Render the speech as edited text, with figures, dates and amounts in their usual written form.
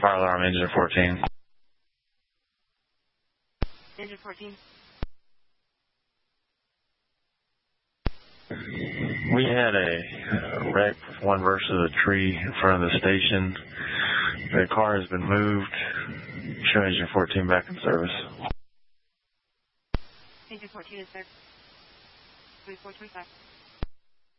fire alarm, engine 14. Engine 14. We had a wreck with one versus a tree in front of the station. The car has been moved. Show engine 14 back in service. Engine 14 is there. 2425.